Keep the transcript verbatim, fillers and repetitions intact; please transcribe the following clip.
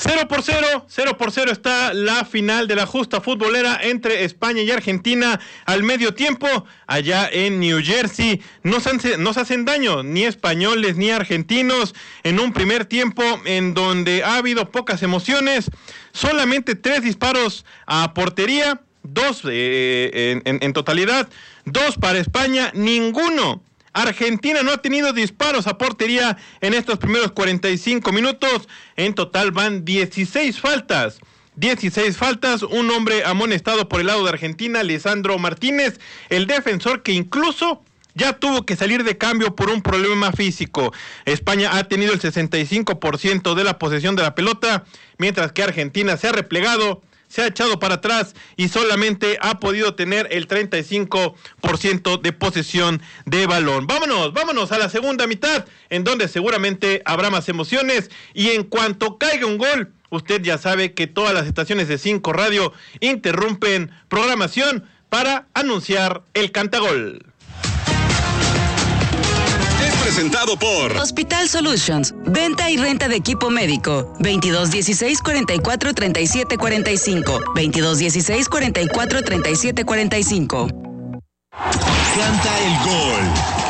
Cero por cero, cero por cero está la final de la justa futbolera entre España y Argentina al medio tiempo, allá en New Jersey. No se, no se hacen daño ni españoles ni argentinos en un primer tiempo en donde ha habido pocas emociones, solamente tres disparos a portería, dos eh, en, en, en totalidad, dos para España, ninguno. Argentina no ha tenido disparos a portería en estos primeros cuarenta y cinco minutos. En total van dieciséis faltas. dieciséis faltas, un hombre amonestado por el lado de Argentina, Lisandro Martínez, el defensor que incluso ya tuvo que salir de cambio por un problema físico. España ha tenido el sesenta y cinco por ciento de la posesión de la pelota, mientras que Argentina se ha replegado, se ha echado para atrás y solamente ha podido tener el treinta y cinco por ciento de posesión de balón. Vámonos, vámonos a la segunda mitad, en donde seguramente habrá más emociones, y en cuanto caiga un gol, usted ya sabe que todas las estaciones de Cinco Radio interrumpen programación para anunciar el cantagol. Presentado por Hospital Solutions, venta y renta de equipo médico, veintidós dieciséis cuarenta y cuatro treinta y siete cuarenta y cinco, veintidós dieciséis cuarenta y cuatro treinta y siete cuarenta y cinco. Canta el gol.